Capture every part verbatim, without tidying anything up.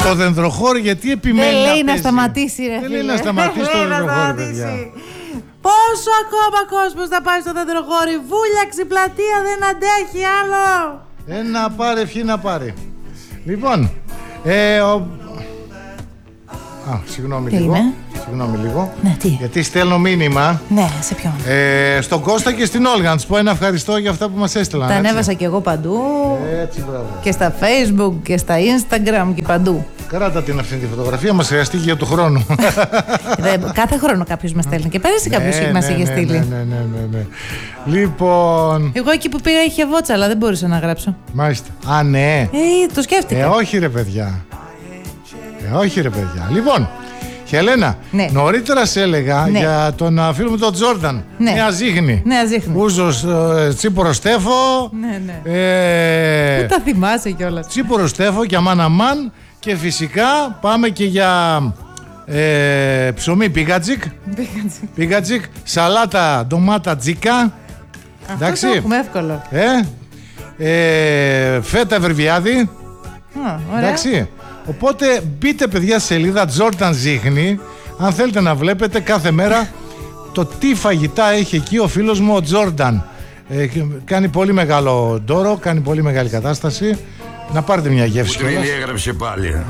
Το δεντροχώρι γιατί επιμένει. Δεν λέει να, να σταματήσει, ρε. Δεν λέει να σταματήσει το δεντροχώρι, παιδιά. Πόσο ακόμα κόσμος θα πάει στο δεντροχώρι? Βούλιαξη πλατεία, δεν αντέχει άλλο. Ένα πάρε, ευχή να πάρει. Λοιπόν, ε, ο... Α, συγγνώμη τι λίγο. Είναι? Συγγνώμη λίγο. Ναι, τι? Γιατί στέλνω μήνυμα. Ναι, σε ποιον? Ε, στον Κώστα και στην Όλγα. Να τους πω ένα ευχαριστώ για αυτά που μας έστειλαν. Τα ανέβασα κι εγώ παντού. Έτσι, μπράβο. Και στα Facebook και στα Instagram και παντού. Κράτα την αυτή τη φωτογραφία, μας χρειαστεί για του χρόνου. Κάθε χρόνο κάποιος μας στέλνει. Και πέρυσι κάποιος ναι, μας ναι, είχε ναι, στείλει. ναι, ναι, ναι, ναι. Λοιπόν. Εγώ εκεί που πήγα είχε βότσα, αλλά δεν μπορούσα να γράψω. Μάλιστα. Α, ναι. Ε, το σκέφτηκα. Ε, όχι ρε παιδιά. Ε, όχι ρε παιδιά. Λοιπόν, Χελένα, ναι. νωρίτερα σε έλεγα ναι. για τον φίλο μου τον Τζόρνταν. Ναι. Νέα Ζήχνη. Νέα Ζήχνη. Ούζος, ε, Τσίπορο Στέφο. Ναι, ναι. Ε, Πού τα θυμάσαι κιόλας. Τσίπορο Στέφο και αμάν αμάν. Και φυσικά πάμε και για ε, ψωμί πίκατζικ. Πίκατζικ. Σαλάτα ντομάτα τζίκα. Αυτό το έχουμε εύκολο. Ε, ε, φέτα βερβιάδι. Εντάξει. Οπότε μπείτε παιδιά στη σελίδα Τζόρνταν Ζήχνη, αν θέλετε να βλέπετε κάθε μέρα το τι φαγητά έχει εκεί ο φίλος μου ο Τζόρνταν. Ε, κάνει πολύ μεγάλο ντόρο, κάνει πολύ μεγάλη κατάσταση. Να πάρετε μια γεύση. Κουτρίνη έγραψε πάλι. Α,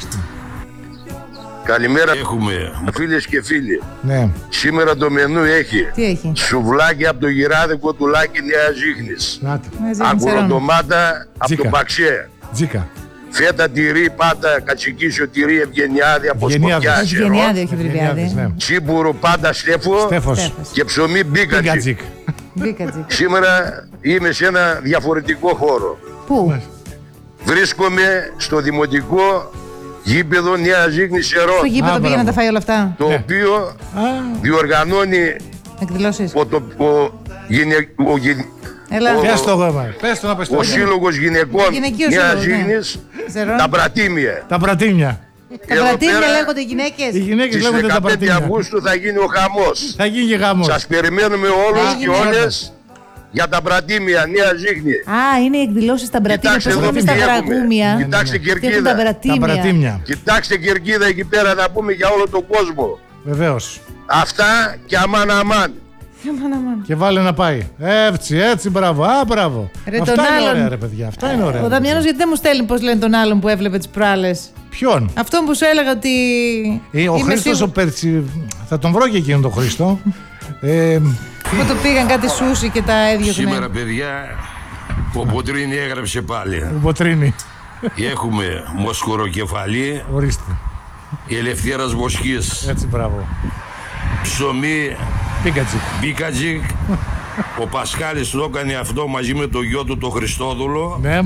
καλημέρα. Έχουμε φίλες και φίλοι. Ναι. Σήμερα το μενού έχει, τι έχει? Σουβλάκι από το γυράδικο του Λάκη Νέα Ζήχνης. Αγκουροντομάτα από το Παξέ. Τζίκα. Φέτα τυρί, πάτα, κατσικίσιο τυρί, Ευγενιάδη από Σκοπιά. Ευγενιάδη, όχι Βριβιάδη. Ναι. Τσίπουρο, πάτα, Στέφο. Στέφος. Και ψωμί μπίκατζικ. Σήμερα είμαι σε ένα διαφορετικό χώρο. Πού? Βρίσκομαι στο δημοτικό γήπεδο Νέα Ζήχνη Σερών. Στο γήπεδο πήγε να τα φάει όλα αυτά. Το οποίο Α. διοργανώνει εκδηλώσεις. Ο, το, ο, γυναι, ο, γυ, Έλα. ο, πες το γόμα. Πες το να πες το. Ο Σύλλογος Γυναικών Νέα Ζήχνης, ναι. Τα Πρατήμια. Τα Πρατήμια. Τα πρατήμια λέγονται οι γυναίκες. Οι γυναίκες λέγονται τα πρατήμια. δεκαπέντε Αυγούστου θα γίνει ο χαμός. Θα γίνει χαμός. Σας περιμένουμε όλους και όλες για τα Πρατήμια Νέα Ζήχνη. Α, είναι οι εκδηλώσεις στα Πρατήμια. Κοιτάξτε εδώ στα Βραγούμια. Κοιτάξτε Κερκίδα. Τα Πρατήμια. Κοιτάξτε Κερκίδα εκεί πέρα να πούμε για όλο τον κόσμο. Βεβαίως. Αυτά και αμάν αμάν. Και βάλε να πάει. Έτσι, έτσι, μπράβο. Α, μπράβο. Ρε, αυτά είναι άλλον... ωραία, ρε παιδιά. Αυτά είναι ωραία. Ο Δαμιάνος γιατί δεν μου στέλνει πώς λένε τον άλλον που έβλεπε τις προάλλες. Ποιον? Αυτόν που σου έλεγα ότι. Ε, ο Χρήστος σίγου... ο Περτσι. Θα τον βρω και εκείνον τον Χρήστο. ε... Που το πήγαν κάτι σούσι και τα έδιωχνε. Σήμερα, παιδιά, ο Ποτρίνη έγραψε πάλι. Ο Ποτρίνη. Έχουμε Μοσχοροκεφαλή. Ορίστε. Η Ελευθέρας Βοσκής. Έτσι, μπράβο. Ψωμί Πίκατζικ. Πίκατζικ. Ο Πασχάλης το έκανε αυτό μαζί με το γιο του το Χριστόδουλο. Ναι.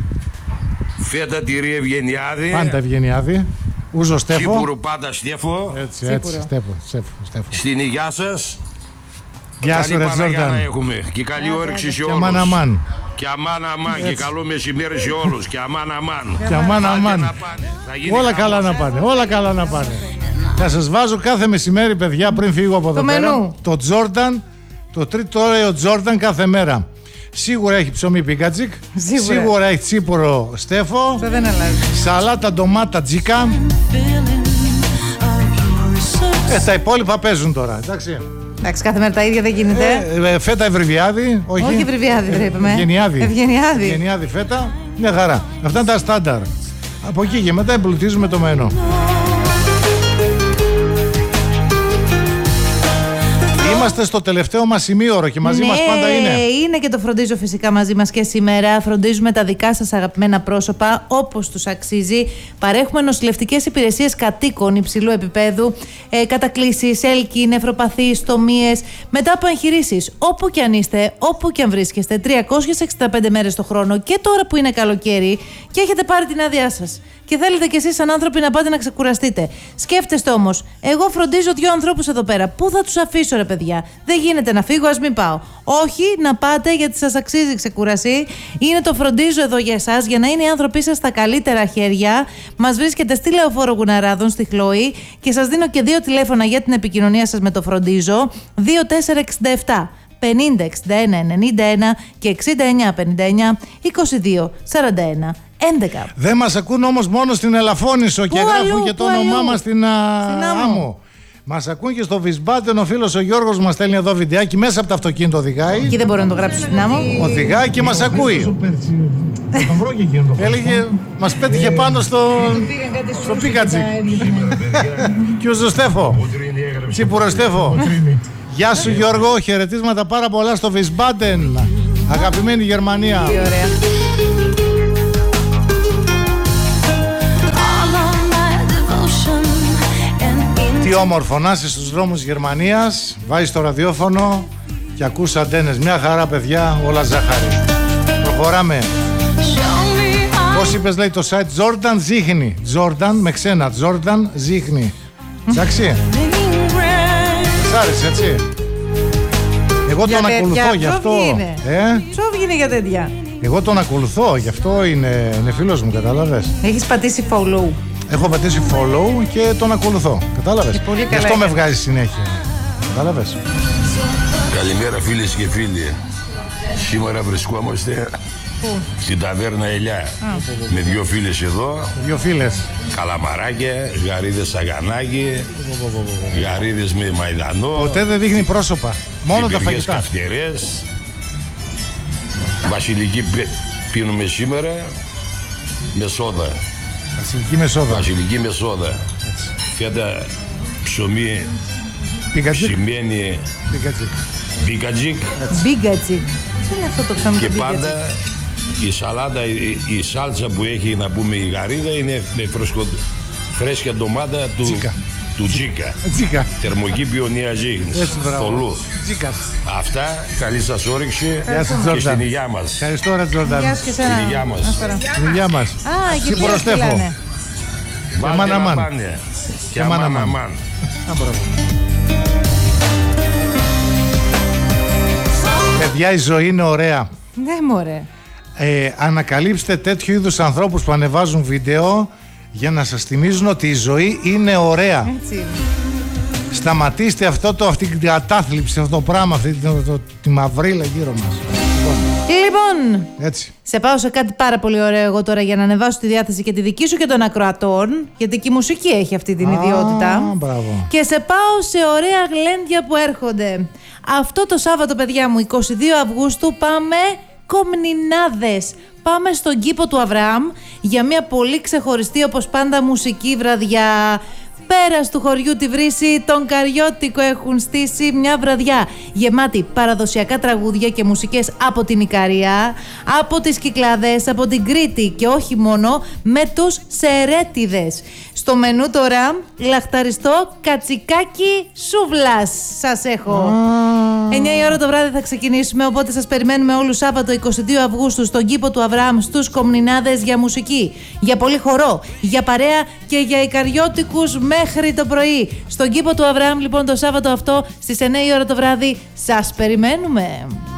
Φέτα τυρί Ευγενιάδη. Πάντα Ευγενιάδη. Ούζο Στέφο. Τσίπουρο πάντα Στέφο. Έτσι, έτσι. Στέφο, Στέφο, Στέφο. Στην υγειά σας. Γεια σου, ρε Τζόρνταν. Έχουμε. Και καλή όρεξη σε όλους. Και αμάν αμάν. Και αμάν αμάν. Και καλό μεσημέρι σε όλους. Και αμάν αμάν. Και αμάν αμάν. Όλα καλά να πάνε. Όλα καλά να πάνε. Θα σας βάζω κάθε μεσημέρι, παιδιά, πριν φύγω από εδώ πέρα, το Τζόρνταν, το τρίτο ωραίο Τζόρνταν κάθε μέρα. Σίγουρα έχει ψωμί πίκατζικ, σίγουρα. σίγουρα έχει τσίπορο Στέφο, δεν αλλάζει. Σαλάτα ντομάτα τζίκα. Ε, τα υπόλοιπα παίζουν τώρα, εντάξει. Εντάξει, κάθε μέρα τα ίδια δεν γίνεται. Ε, ε, φέτα ευρυβιάδη, όχι. Όχι ευρυβιάδη, δεν είπαμε. Ευγενιάδη. Ευγενιάδη. Ευγενιάδη φέτα, μια χαρά. Αυτά είναι τα στάνταρ. Από εκεί και μετά εμπλουτίζουμε το μενού. Είμαστε στο τελευταίο μας ημίωρο και μαζί ναι, μας πάντα είναι. Είναι και το φροντίζω φυσικά μαζί μας και σήμερα. Φροντίζουμε τα δικά σας αγαπημένα πρόσωπα όπως τους αξίζει. Παρέχουμε νοσηλευτικές υπηρεσίες κατοίκων υψηλού επίπεδου, ε, κατακλήσεις, έλκη, νευροπαθείς, τομίες, μετά από εγχειρήσεις. Όπου και αν είστε, όπου και αν βρίσκεστε, τριακόσιες εξήντα πέντε μέρες το χρόνο και τώρα που είναι καλοκαίρι και έχετε πάρει την άδειά σας. Και θέλετε κι εσείς σαν άνθρωποι να πάτε να ξεκουραστείτε. Σκέφτεστε όμως, εγώ φροντίζω δύο ανθρώπους εδώ πέρα. Πού θα τους αφήσω, ρε παιδιά? Δεν γίνεται να φύγω, ας μην πάω. Όχι, να πάτε γιατί σας αξίζει ξεκούραση. Είναι το φροντίζω εδώ για εσάς, για να είναι οι άνθρωποι σας στα καλύτερα χέρια. Μας βρίσκεται στη Λεωφόρο Γουναράδων, στη Χλωή, και σας δίνω και δύο τηλέφωνα για την επικοινωνία σας με το φροντίζω. δύο τέσσερα έξι επτά πενήντα εξήντα ένα ενενήντα ένα και εξήντα εννιά πενήντα εννιά είκοσι δύο σαράντα ένα έντεκα. Δεν μας ακούν όμως μόνο στην Ελαφώνησο και γράφουν και το όνομά μας στην Άμμο. Μας ακούν και στο Βυσμπάτεν. Ο φίλος ο Γιώργος μας στέλνει εδώ βιντεάκι μέσα από το αυτοκίνητο οδηγάει. Και δεν μπορώ να το γράψω στην Άμμο. Οδηγάει και μας ακούει. Έλεγε, μας πέτυχε πάνω στο, στο Πίκατζι. Και ο Ζωστέφο. Τσιπουροστέφο. Γεια σου Γιώργο, χαιρετίσματα πάρα πολλά στο Βυσμπάτεν. Αγαπημένη Γερμανία. Τι ωραία. Τι όμορφο να είσαι στους δρόμους Γερμανίας. Βάζεις το ραδιόφωνο και ακούς αντένες. Μια χαρά παιδιά, όλα ζάχαρη. Προχωράμε. Πώς είπες λέει το site? Jordan Ζίχνη. Jordan με ξένα. Jordan Ζίχνη. Εντάξει. Σ' άρεσε έτσι? Εγώ τον ακολουθώ γι' αυτό. Ε? Ψόβγινε για τέτοια. Εγώ τον ακολουθώ, γι' αυτό είναι, είναι φίλος μου, κατάλαβες. Έχεις πατήσει follow. Έχω πατήσει follow και τον ακολουθώ. Κατάλαβες. Γι' αυτό με βγάζει συνέχεια. Κατάλαβες. Καλημέρα φίλες και φίλοι. Σήμερα βρισκόμαστε Πού? στην ταβέρνα Ελιά. Α, με δύο φίλες εδώ. Δύο φίλες. Καλαμαράκια, γαρίδες σαγανάκι, γαρίδες με μαϊδανό. Ποτέ δεν δείχνει πρόσωπα. Μόνο τα φαγητά. Καυτερές. Βασιλική πίνουμε σήμερα με σόδα. Βασιλική με σόδα. Βασιλική με σόδα. Φέτα ψωμί. Ψημένη. Μπίκατζικ. Μπίκατζικ. Τι είναι αυτό το ψωμί? Και πάντα η σαλάτα, η, η σάλτσα που έχει να πούμε η γαρίδα είναι με φρέσκο, φρέσκια ντομάτα του Τζίκα. Του Τζίκα. Τζίκα. Θερμοκήπιο Νέα Ζήχνης. Θολού. Τζίκα. Αυτά, καλή σας όρεξη. Γεια σας, και στην υγειά μας. Ευχαριστώ ρε Τζόρνταν. Γεια σου και εσένα. Στην υγειά μας. Στην υγειά μας. Α, και τι προστέφω. Και μάνα μάν. Και μάνα μάν. Παιδιά, η ζωή είναι ωραία. Ναι μωρέ. Ε, ανακαλύψτε τέτοιου είδους ανθρώπους που ανεβάζουν βίντεο για να σας θυμίζουν ότι η ζωή είναι ωραία. Έτσι. Σταματήστε αυτό το, αυτή την κατάθλιψη, αυτό το πράγμα, αυτή το, το, τη μαυρίλα γύρω μας. Λοιπόν, έτσι. Σε πάω σε κάτι πάρα πολύ ωραίο εγώ τώρα για να ανεβάσω τη διάθεση και τη δική σου και των ακροατών, γιατί και η μουσική έχει αυτή την Α, ιδιότητα. Μπράβο. Και σε πάω σε ωραία γλέντια που έρχονται. Αυτό το Σάββατο, παιδιά μου, εικοστή δεύτερη Αυγούστου, πάμε Κομνηνάδες. Πάμε στον κήπο του Αβραάμ για μια πολύ ξεχωριστή, όπως πάντα, μουσική βραδιά. Πέρας του χωριού τη Βρύση, τον Καριώτικο έχουν στήσει μια βραδιά γεμάτη παραδοσιακά τραγούδια και μουσικές από την Ικαρία, από τις Κυκλάδες, από την Κρήτη και όχι μόνο, με τους Σερέτιδες. Στο μενού τώρα, λαχταριστό κατσικάκι σούβλας σας έχω. Mm. εννιά η ώρα το βράδυ θα ξεκινήσουμε, οπότε σας περιμένουμε όλους Σάββατο εικοστή δεύτερη Αυγούστου στον κήπο του Αβραάμ στους Κομνηνάδες για μουσική, για πολύ χορό, για παρέα και για Ικαριώτικους μέχρι το πρωί. Στον κήπο του Αβραάμ λοιπόν το Σάββατο αυτό στις εννιά η ώρα το βράδυ σας περιμένουμε.